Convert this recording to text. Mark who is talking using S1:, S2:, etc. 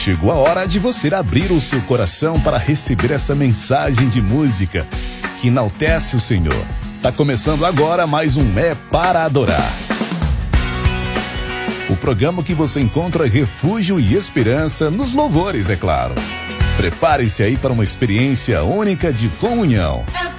S1: Chegou a hora de você abrir o seu coração para receber essa mensagem de música que enaltece o Senhor. Tá começando agora mais um É para Adorar. O programa que você encontra refúgio e esperança nos louvores, é claro. Prepare-se aí para uma experiência única de comunhão.